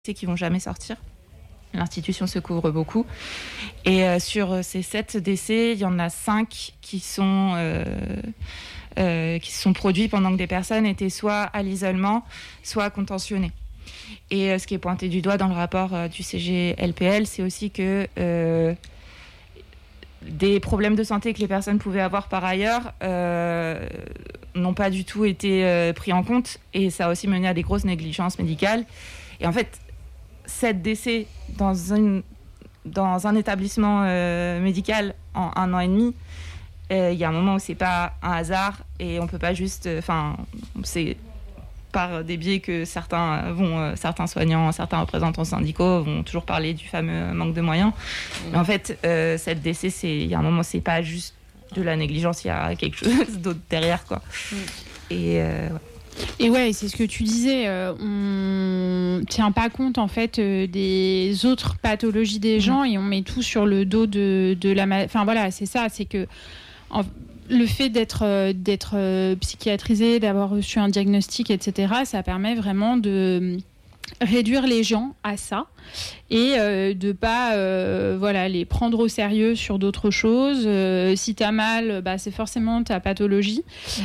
décès qui vont jamais sortir. L'institution se couvre beaucoup. Et sur ces 7 décès, il y en a 5 qui sont produits pendant que des personnes étaient soit à l'isolement, soit contentionnées. Et ce qui est pointé du doigt dans le rapport du CGLPL, c'est aussi que des problèmes de santé que les personnes pouvaient avoir par ailleurs n'ont pas du tout été pris en compte. Et ça a aussi mené à des grosses négligences médicales. Et en fait, 7 décès dans un établissement médical en 1 an et demi, il y a un moment où c'est pas un hasard et on peut pas juste... c'est par des biais que certains soignants, certains représentants syndicaux vont toujours parler du fameux manque de moyens. Mais en fait, 7 décès, il y a un moment, c'est pas juste de la négligence, il y a quelque chose d'autre derrière, quoi. Et ouais, c'est ce que tu disais, on tient pas compte en fait des autres pathologies des gens et on met tout sur le dos de la maladie. Enfin voilà, c'est ça, c'est que le fait d'être psychiatrisé, d'avoir reçu un diagnostic, etc., ça permet vraiment de réduire les gens à ça et de pas les prendre au sérieux sur d'autres choses. Si t'as mal, c'est forcément ta pathologie.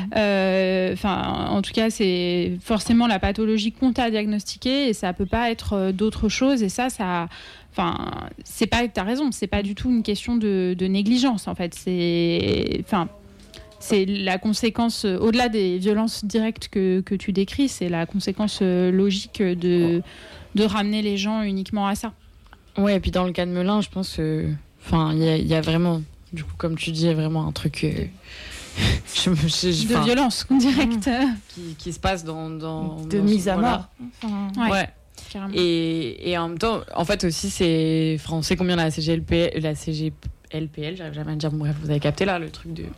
En tout cas, c'est forcément la pathologie qu'on t'a diagnostiquée et ça peut pas être d'autre chose. Et ça c'est pas, t'as raison, c'est pas du tout une question de négligence en fait. C'est la conséquence, au-delà des violences directes que tu décris, c'est la conséquence logique de ramener les gens uniquement à ça. Ouais, et puis dans le cas de Melun, je pense il y a vraiment, du coup, comme tu dis, il y a vraiment un truc de violence directe qui se passe dans de mise à mort. Ouais. Carrément. Et en même temps, en fait aussi, on sait combien la CGLPL, j'arrive jamais à dire, bref, vous avez capté là le truc de...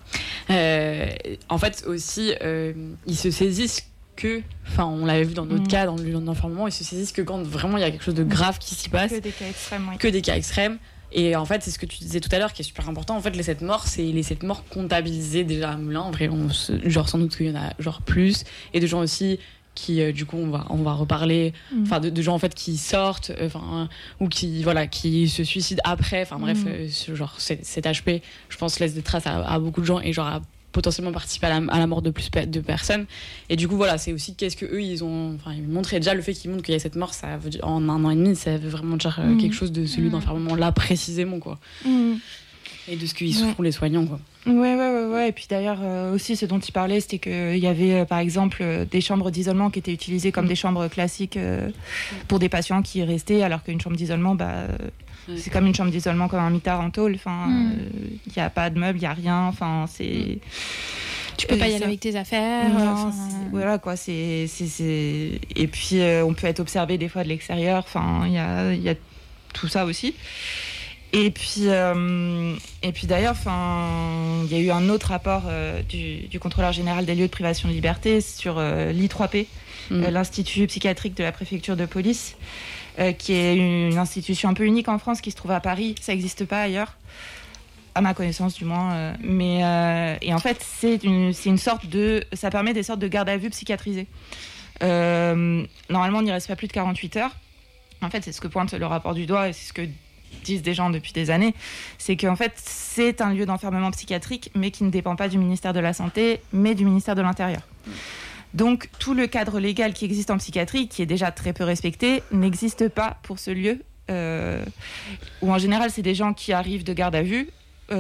en fait aussi, ils se saisissent on l'avait vu dans d'autres cas, dans l'enfermement, ils se saisissent que quand vraiment il y a quelque chose de grave qui s'y passe. Que des cas extrêmes, oui. Que des cas extrêmes. Et en fait, c'est ce que tu disais tout à l'heure qui est super important. En fait, les 7 morts, c'est les 7 morts comptabilisées déjà à Melun. En vrai, sans doute qu'il y en a plus. Et de gens aussi qui, du coup, on va reparler, de gens en fait qui sortent, ou qui se suicident après. Enfin bref, cet HP, je pense, laisse des traces à beaucoup de gens et a potentiellement participé à la mort de plus de personnes. Et du coup, voilà, c'est aussi qu'est-ce que eux ils montraient déjà le fait qu'ils montrent qu'il y a cette mort, ça veut dire, en 1 an et demi, ça veut vraiment dire quelque chose de celui d'enfermement là précisément, quoi. Et de ce qu'ils souffrent les soignants, quoi. Ouais. Et puis d'ailleurs, aussi, ce dont il parlait, c'était qu'il y avait, par exemple, des chambres d'isolement qui étaient utilisées comme des chambres classiques pour des patients qui restaient, alors qu'une chambre d'isolement, c'est comme une chambre d'isolement comme un mitard en tôle. Il n'y a pas de meubles, il n'y a rien. Tu peux pas y aller avec tes affaires. Voilà, quoi. Et puis, on peut être observé des fois de l'extérieur. Il y a tout ça aussi. Et puis d'ailleurs, il y a eu un autre rapport du contrôleur général des lieux de privation de liberté sur l'I3P, l'Institut psychiatrique de la préfecture de police, qui est une institution un peu unique en France qui se trouve à Paris. Ça n'existe pas ailleurs, à ma connaissance du moins. Et en fait, c'est une sorte ça permet des sortes de garde à vue psychiatrisées. Normalement, on n'y reste pas plus de 48 heures. En fait, c'est ce que pointe le rapport du doigt et c'est ce que disent des gens depuis des années, c'est qu'en fait c'est un lieu d'enfermement psychiatrique mais qui ne dépend pas du ministère de la Santé mais du ministère de l'Intérieur. Donc tout le cadre légal qui existe en psychiatrie, qui est déjà très peu respecté, n'existe pas pour ce lieu, où en général c'est des gens qui arrivent de garde à vue,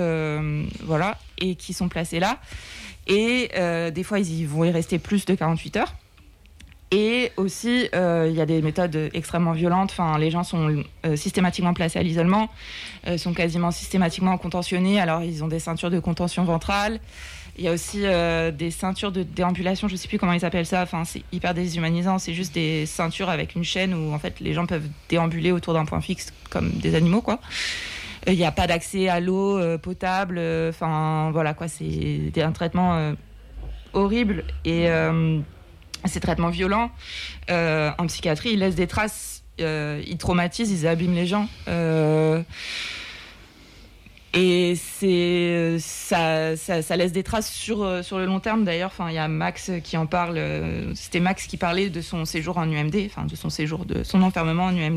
et qui sont placés là, et des fois ils vont y rester plus de 48 heures. Et aussi, il y a des méthodes extrêmement violentes. Les gens sont systématiquement placés à l'isolement, sont quasiment systématiquement contentionnés. Alors, ils ont des ceintures de contention ventrale. Il y a aussi des ceintures de déambulation. Je ne sais plus comment ils appellent ça. C'est hyper déshumanisant. C'est juste des ceintures avec une chaîne où, en fait, les gens peuvent déambuler autour d'un point fixe comme des animaux, quoi. Il n'y a pas d'accès à l'eau potable. C'est un traitement horrible et... Ces traitements violents en psychiatrie, ils laissent des traces, ils traumatisent, ils abîment les gens. Et ça laisse des traces sur le long terme. D'ailleurs, il y a Max qui en parle. C'était Max qui parlait de son séjour en UMD, de son enfermement en UMD.